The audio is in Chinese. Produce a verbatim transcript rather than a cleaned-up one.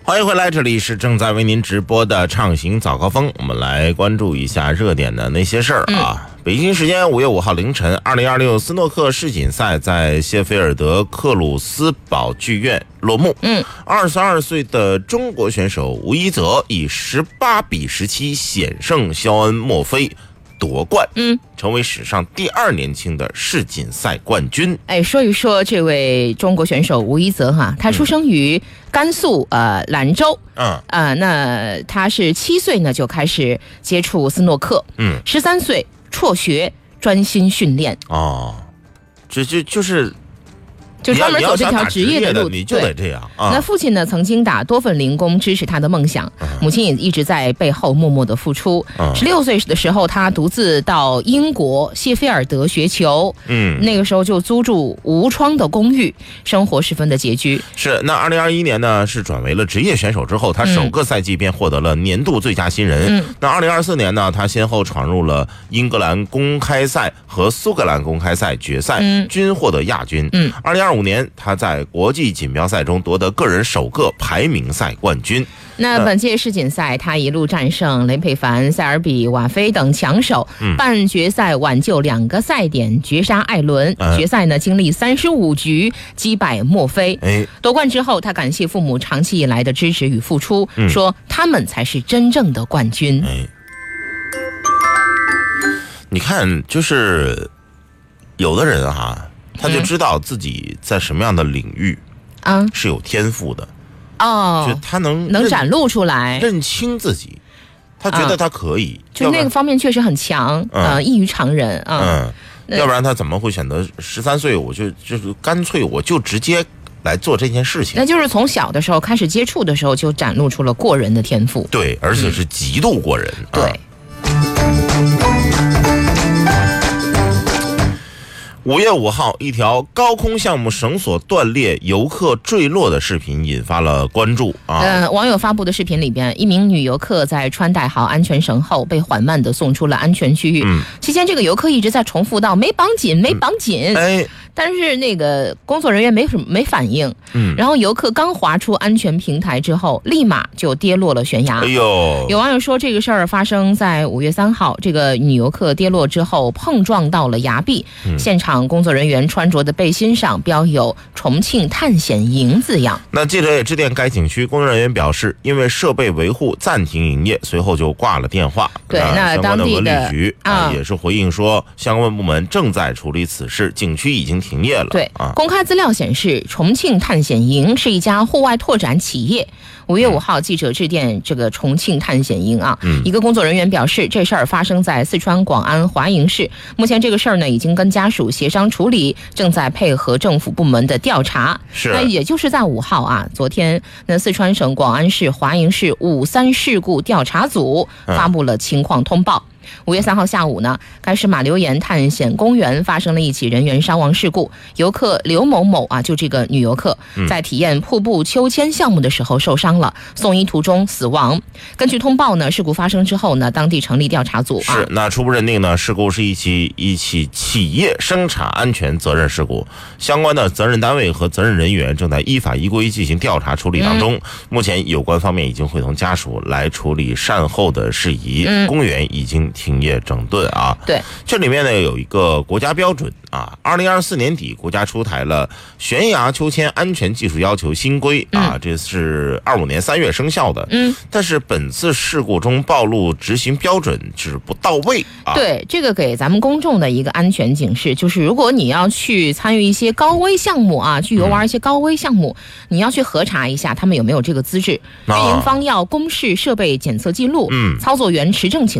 欢迎回来，这里是正在为您直播的畅行早高峰，我们来关注一下热点的那些事儿啊。嗯、北京时间五月五号凌晨，二零二六斯诺克世锦赛在谢菲尔德克鲁斯堡剧院落幕。嗯，二十二岁的中国选手吴一泽以十八比十七险胜肖恩莫菲。夺冠，嗯，成为史上第二年轻的世锦赛冠军。 哎，说一说这位中国选手吴一泽哈，他出生于甘肃、嗯、呃兰州，嗯，呃，那他是七岁呢就开始接触斯诺克，嗯，十三岁辍学，专心训练。 哦，这就就是。 就专门走这条职业的路， 你就得这样。啊、 那父亲呢，曾经打多份零工支持他的梦想，嗯、母亲也一直在背后默默的付出。十六、嗯、岁的时候，他独自到英国谢菲尔德学球，嗯，那个时候就租住无窗的公寓，生活十分的拮据。 是，那二零二一年呢，是转为了职业选手之后，他首个赛季便获得了年度最佳新人。嗯、那二零二四年呢，他先后闯入了英格兰公开赛和苏格兰公开赛决赛，嗯、均获得亚军。嗯，二零二五年，他在国际锦标赛中夺得个人首个排名赛冠军。 那本届世锦赛，他一路战胜雷佩凡、塞尔比瓦菲等强手，嗯、半决赛挽救两个赛点，绝杀艾伦。嗯、决赛呢，经历三十五局击败墨菲。哎，夺冠之后，他感谢父母长期以来的支持与付出，嗯、说他们才是真正的冠军。哎， 你看，就是有的人哈、啊。他就知道自己在什么样的领域啊是有天赋的哦， 就他能能展露出来， 认清自己，他觉得他可以， 啊、就那个方面确实很强，嗯、呃，异于常人啊。 嗯，要不然他怎么会选择十三岁我就就是干脆我就直接来做这件事情？ 那就是从小的时候开始接触的时候就展露出了过人的天赋， 对，而且是极度过人。 嗯、对。 啊五月五号，一条高空项目绳索断裂、游客坠落的视频引发了关注啊！ 呃，网友发布的视频里边，一名女游客在穿戴好安全绳后，被缓慢地送出了安全区域。嗯，期间这个游客一直在重复到没绑紧，没绑紧。嗯、哎。但是那个工作人员没什么没反应，嗯，然后游客刚滑出安全平台之后，立马就跌落了悬崖。哎呦！有网友说，这个事儿发生在五月三号，这个女游客跌落之后碰撞到了崖壁，嗯、现场工作人员穿着的背心上标有“重庆探险营”字样。 那记者也致电该景区，工作人员表示，因为设备维护暂停营业，随后就挂了电话。 对，那当地的文旅局啊也是回应说，相关部门正在处理此事，景区已经停业了。 对，啊、公开资料显示，重庆探险营是一家户外拓展企业。五月五号，记者致电这个重庆探险营啊，嗯、一个工作人员表示，这事儿发生在四川广安华营市，目前这个事儿呢已经跟家属协商处理，正在配合政府部门的调查。 是， 那也就是在五号啊，昨天，那四川省广安市华营市五三事故调查组发布了情况通报。嗯五月三号下午呢，该市马留岩探险公园发生了一起人员伤亡事故，游客刘某某啊，就这个女游客，在体验瀑布秋千项目的时候受伤了，送医途中死亡。根据通报呢，事故发生之后呢，当地成立调查组啊。 是，那初步认定呢，事故是一起一起企业生产安全责任事故，相关的责任单位和责任人员正在依法依规进行调查处理当中。嗯、目前有关方面已经会同家属来处理善后的事宜，嗯、公园已经停业整顿啊。 对， 这里面呢有一个国家标准啊，二零二四年底国家出台了悬崖秋千安全技术要求新规啊，嗯、这是二五年三月生效的。嗯，但是本次事故中暴露执行标准是不到位啊。 对，这个给咱们公众的一个安全警示，就是如果你要去参与一些高危项目啊，去游玩一些高危项目，嗯、你要去核查一下他们有没有这个资质，运营方要公示设备检测记录，嗯，操作员持证请